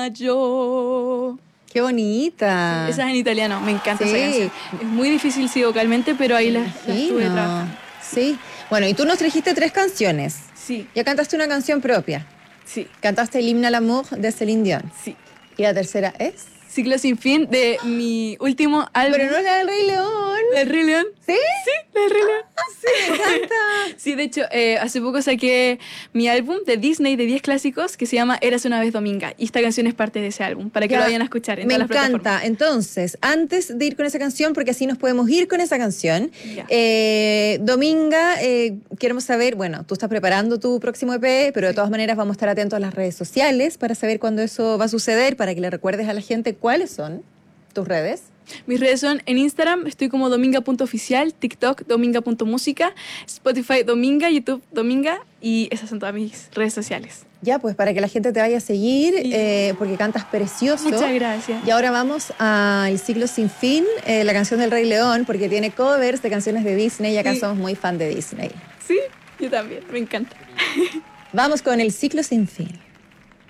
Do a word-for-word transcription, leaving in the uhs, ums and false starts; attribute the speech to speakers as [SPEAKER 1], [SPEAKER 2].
[SPEAKER 1] Yo.
[SPEAKER 2] ¡Qué bonita!
[SPEAKER 1] Esa es en italiano, me encanta
[SPEAKER 2] Sí.
[SPEAKER 1] esa canción. Es muy difícil, sí, vocalmente, pero ahí la, la
[SPEAKER 2] Sí,
[SPEAKER 1] estuve
[SPEAKER 2] no.
[SPEAKER 1] trabajando.
[SPEAKER 2] Sí. Bueno, y tú nos trajiste tres canciones.
[SPEAKER 1] Sí,
[SPEAKER 2] Ya cantaste una canción propia.
[SPEAKER 1] sí,
[SPEAKER 2] Cantaste el himno al amor de Celine Dion.
[SPEAKER 1] sí.
[SPEAKER 2] Y la tercera es...
[SPEAKER 1] Ciclo sin fin de mi último álbum.
[SPEAKER 2] Pero no es la del Rey León.
[SPEAKER 1] ¿El Rey León?
[SPEAKER 2] ¿Sí?
[SPEAKER 1] Sí, la del Rey León.
[SPEAKER 2] Me encanta.
[SPEAKER 1] Sí, de hecho, eh, hace poco saqué mi álbum de Disney de diez clásicos que se llama Eras una vez Dominga. Y esta canción es parte de ese álbum, para que
[SPEAKER 2] Ya,
[SPEAKER 1] lo vayan a escuchar en
[SPEAKER 2] me
[SPEAKER 1] todas las
[SPEAKER 2] encanta.
[SPEAKER 1] plataformas.
[SPEAKER 2] Entonces, antes de ir con esa canción, porque así nos podemos ir con esa canción,
[SPEAKER 1] Ya.
[SPEAKER 2] eh, Dominga, eh, queremos saber, bueno, tú estás preparando tu próximo E P, pero de todas maneras vamos a estar atentos a las redes sociales para saber cuándo eso va a suceder, para que le recuerdes a la gente cuáles son tus redes.
[SPEAKER 1] Mis redes son en Instagram, estoy como dominga punto oficial, TikTok dominga punto música, Spotify Dominga, YouTube Dominga y esas son todas mis redes sociales.
[SPEAKER 2] Ya, pues para que la gente te vaya a seguir,
[SPEAKER 1] Sí.
[SPEAKER 2] eh, porque cantas precioso.
[SPEAKER 1] Muchas gracias.
[SPEAKER 2] Y ahora vamos al Ciclo Sin Fin, eh, la canción del Rey León, porque tiene covers de canciones de Disney y acá
[SPEAKER 1] Sí.
[SPEAKER 2] somos muy fan de Disney.
[SPEAKER 1] Sí, yo también, me encanta.
[SPEAKER 2] Vamos con el Ciclo Sin Fin.